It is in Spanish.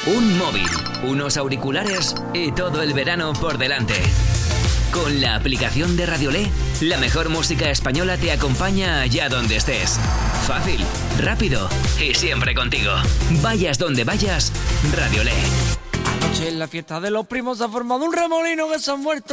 un móvil, unos auriculares y todo el verano por delante. Con la aplicación de Radiolé, la mejor música española te acompaña allá donde estés. Fácil, rápido y siempre contigo. Vayas donde vayas, Radiolé. Anoche en la fiesta de los primos se ha formado un remolino que se han muerto